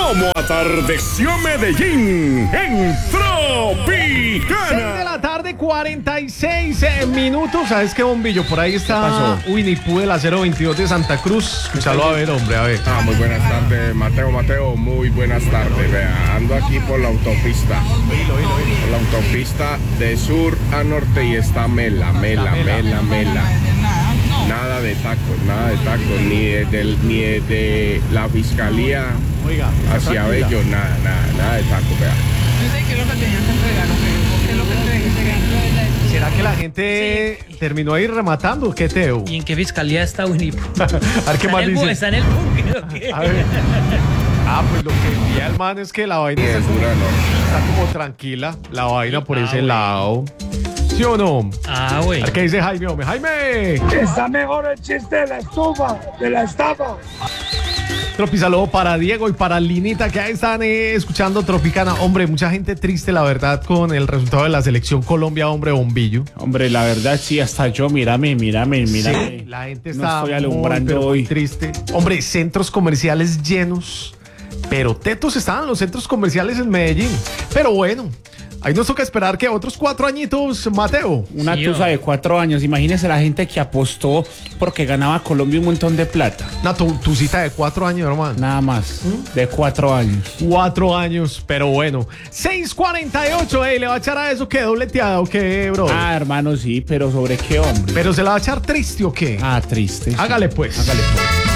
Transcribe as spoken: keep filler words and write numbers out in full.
como atardeció Medellín en Tropicana. seis de la tarde, cuarenta y seis minutos. ¿Sabes qué, bombillo? Por ahí está Winnie Pooh de la cero veintidós de Santa Cruz. Escúchalo a ver, hombre, a ver. Ah, muy buenas tardes, Mateo, Mateo, muy buenas tardes. Vea, ando aquí por la autopista. Por la autopista de sur a norte y está mela, mela, mela, mela. Nada de tacos, nada de tacos, ni desde ni desde la fiscalía Oiga, hacia Bello, nada, nada, nada de tacos, vea. No sé qué es lo que tenían que entregar, qué es lo que te ¿será que la gente sí. terminó ahí rematando? ¿Qué, Teo? ¿Y en qué fiscalía está Winnie Pooh? A ver qué más dice. ¿Está en el búnker o qué? A ver. Ah, pues lo que envía el man es que la vaina está, como, está como tranquila, la vaina por ah, ese bueno. lado. ¿Sí o no? Ah, güey. A ver qué dice Jaime, hombre. ¡Jaime! Está mejor el chiste de la estufa, de la estafa. Tropisaludo para Diego y para Linita, que ahí están eh, escuchando Tropicana. Hombre, mucha gente triste, la verdad, con el resultado de la selección Colombia, hombre, bombillo. Hombre, la verdad, sí, hasta yo, mírame, mírame, mírame. Sí, la gente está no estoy alumbrando muy, hoy. muy triste. Hombre, centros comerciales llenos, pero tetos estaban los centros comerciales en Medellín. Pero bueno, ahí nos toca esperar que otros cuatro añitos, Mateo. Una sí, tusa de cuatro años. Imagínese la gente que apostó porque ganaba Colombia un montón de plata. Una tu, tu cita de cuatro años, hermano. Nada más. ¿Mm? De cuatro años. Cuatro años, pero bueno. seis cuarenta y ocho, ey, ¿le va a echar a eso qué? ¿Dobleteada o qué, bro? Ah, hermano, sí, pero ¿sobre qué, hombre? ¿Pero se la va a echar triste o qué? Ah, triste. Hágale pues. Hágale pues.